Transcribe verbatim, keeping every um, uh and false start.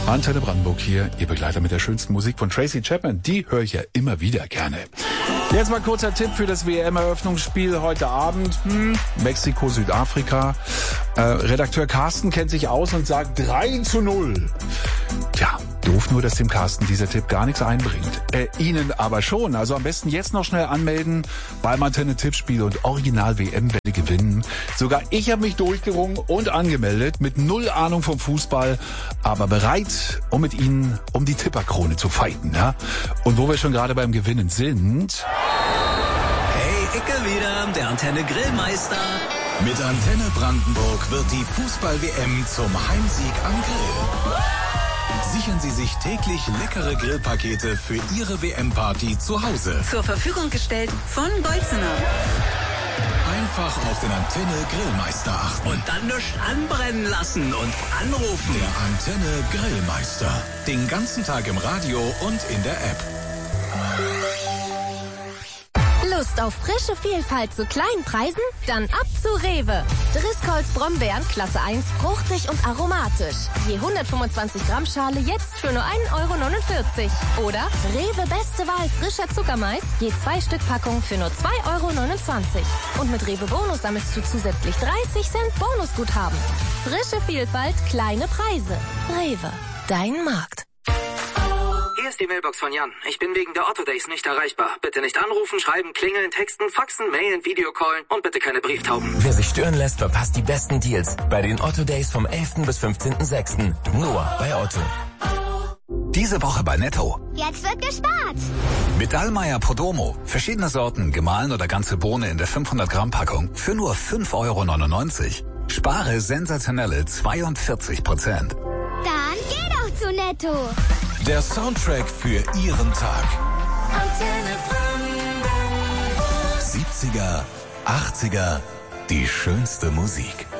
Antenne Brandenburg hier, Ihr Begleiter mit der schönsten Musik von Tracy Chapman. Die höre ich ja immer wieder gerne. Jetzt mal kurzer Tipp für das W M-Eröffnungsspiel heute Abend. Hm, Mexiko, Südafrika. Äh, Redakteur Carsten kennt sich aus und sagt drei zu null. Tja, doof nur, dass dem Carsten dieser Tipp gar nichts einbringt. Äh, Ihnen aber schon. Also am besten jetzt noch schnell anmelden beim Antenne-Tippspiel und Original-W M-Wette gewinnen. Sogar ich habe mich durchgerungen und angemeldet mit null Ahnung vom Fußball, aber bereit, um mit Ihnen um die Tipperkrone zu fighten. Ja? Und wo wir schon gerade beim Gewinnen sind... Hey, Icke wieder, der Antenne Grillmeister. Mit Antenne Brandenburg wird die Fußball-W M zum Heimsieg am Grill. Sichern Sie sich täglich leckere Grillpakete für Ihre W M-Party zu Hause. Zur Verfügung gestellt von Bolzener. Einfach auf den Antenne Grillmeister achten. Und dann nichts anbrennen lassen und anrufen. Der Antenne Grillmeister. Den ganzen Tag im Radio und in der App. Lust auf frische Vielfalt zu kleinen Preisen? Dann ab zu Rewe. Driscolls Brombeeren Klasse eins, fruchtig und aromatisch. Je hundertfünfundzwanzig Gramm Schale jetzt für nur ein Euro neunundvierzig. Oder Rewe Beste Wahl frischer Zuckermais, je zwei Stück Packung für nur zwei Euro neunundzwanzig. Und mit Rewe Bonus sammelst du zusätzlich dreißig Cent Bonusguthaben. Frische Vielfalt, kleine Preise. Rewe, dein Markt. Hier ist die Mailbox von Jan. Ich bin wegen der Otto Days nicht erreichbar. Bitte nicht anrufen, schreiben, klingeln, texten, faxen, mailen, Videocallen und bitte keine Brieftauben. Wer sich stören lässt, verpasst die besten Deals bei den Otto Days vom elften bis fünfzehnten sechsten Nur bei Otto. Diese Woche bei Netto. Jetzt wird gespart. Mit Dallmayr Podomo. Verschiedene Sorten, gemahlen oder ganze Bohne in der fünfhundert Gramm Packung für nur fünf Euro neunundneunzig. Spare sensationelle zweiundvierzig Prozent. Dann geh doch zu Netto. Der Soundtrack für Ihren Tag. Antenne Brandenburg. siebziger, achtziger, die schönste Musik.